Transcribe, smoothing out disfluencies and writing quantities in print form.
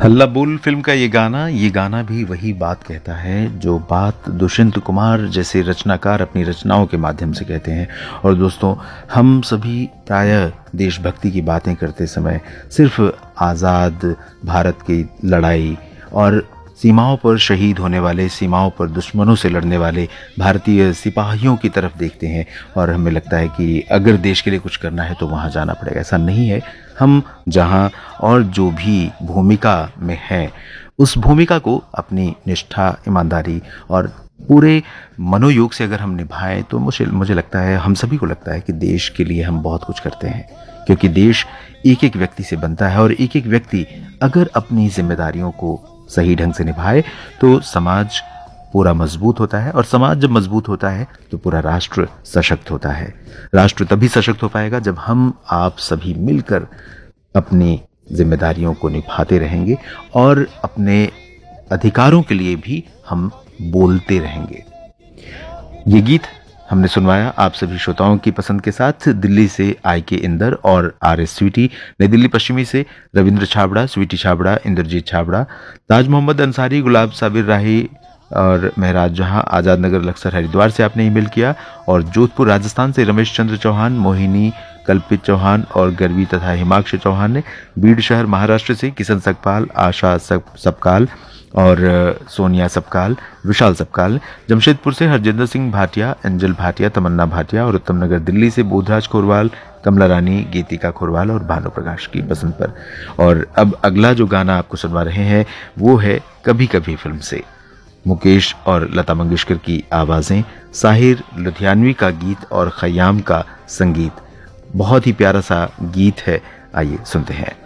हल्ला बोल फिल्म का ये गाना भी वही बात कहता है जो बात दुष्यंत कुमार जैसे रचनाकार अपनी रचनाओं के माध्यम से कहते हैं। और दोस्तों, हम सभी प्रायः देशभक्ति की बातें करते समय सिर्फ आज़ाद भारत की लड़ाई और सीमाओं पर शहीद होने वाले, सीमाओं पर दुश्मनों से लड़ने वाले भारतीय सिपाहियों की तरफ देखते हैं और हमें लगता है कि अगर देश के लिए कुछ करना है तो वहाँ जाना पड़ेगा। ऐसा नहीं है। हम जहाँ और जो भी भूमिका में हैं, उस भूमिका को अपनी निष्ठा, ईमानदारी और पूरे मनोयोग से अगर हम निभाएं तो मुझे लगता है, हम सभी को लगता है कि देश के लिए हम बहुत कुछ करते हैं। क्योंकि देश एक एक व्यक्ति से बनता है और एक एक व्यक्ति अगर अपनी जिम्मेदारियों को सही ढंग से निभाए तो समाज पूरा मजबूत होता है, और समाज जब मजबूत होता है तो पूरा राष्ट्र सशक्त होता है। राष्ट्र तभी सशक्त हो पाएगा जब हम आप सभी मिलकर अपनी जिम्मेदारियों को निभाते रहेंगे और अपने अधिकारों के लिए भी हम बोलते रहेंगे। ये गीत हमने सुनवाया आप सभी श्रोताओं की पसंद के साथ। दिल्ली से आई.के. इंदर और आर.एस. स्वीटी, नई दिल्ली पश्चिमी से रविंद्र छाबड़ा, स्वीटी छाबड़ा, इंद्रजीत छाबड़ा, ताज मोहम्मद अंसारी, गुलाब साबिर राही और महराज जहां, आजाद नगर लक्सर हरिद्वार से आपने ईमेल किया, और जोधपुर राजस्थान से रमेश चंद्र चौहान, मोहिनी कल्पित चौहान और गर्वी तथा हिमाक्ष चौहान ने, बीड़ शहर महाराष्ट्र से किशन सकपाल, आशा सबकाल और सोनिया सबकाल, विशाल सबकाल, जमशेदपुर से हरजिंदर सिंह भाटिया, अंजल भाटिया, तमन्ना भाटिया और उत्तम नगर दिल्ली से बोधराज खोरवाल, कमला रानी, गीतिका खोरवाल और भानु प्रकाश की पसंद पर। और अब अगला जो गाना आपको सुनवा रहे हैं वो है कभी कभी फिल्म से। मुकेश और लता मंगेशकर की आवाजें, साहिर लुधियानवी का गीत और खयाम का संगीत। बहुत ही प्यारा सा गीत है, आइए सुनते हैं।